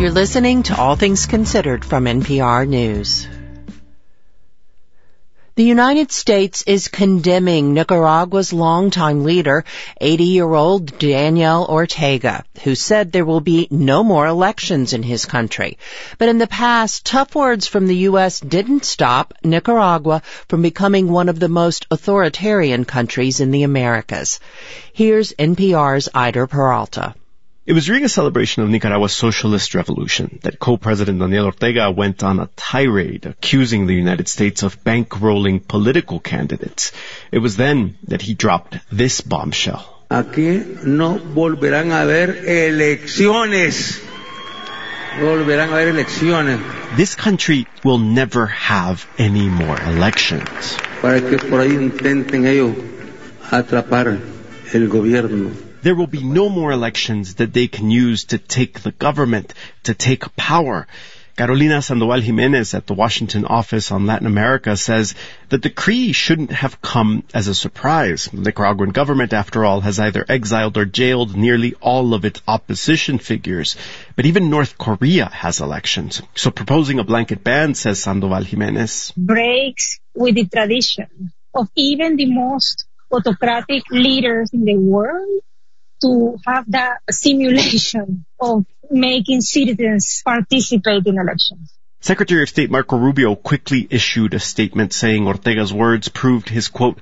You're listening to All Things Considered from NPR News. The United States is condemning Nicaragua's longtime leader, 80-year-old Daniel Ortega, who said there will be no more elections in his country. But in the past, tough words from the U.S. didn't stop Nicaragua from becoming one of the most authoritarian countries in the Americas. Here's NPR's Aider Peralta. It was during a celebration of Nicaragua's socialist revolution that co-president Daniel Ortega went on a tirade accusing the United States of bankrolling political candidates. It was then that he dropped this bombshell. Aquí no volverán a haber elecciones. No volverán a haber elecciones. This country will never have any more elections. Para que por ahí intenten ellos atrapar el gobierno. There will be no more elections that they can use to take the government, to take power. Carolina Sandoval Jimenez at the Washington office on Latin America says the decree shouldn't have come as a surprise. The Nicaraguan government, after all, has either exiled or jailed nearly all of its opposition figures. But even North Korea has elections. So proposing a blanket ban, says Sandoval Jimenez, breaks with the tradition of even the most autocratic leaders in the world to have that simulation of making citizens participate in elections. Secretary of State Marco Rubio quickly issued a statement saying Ortega's words proved his, quote,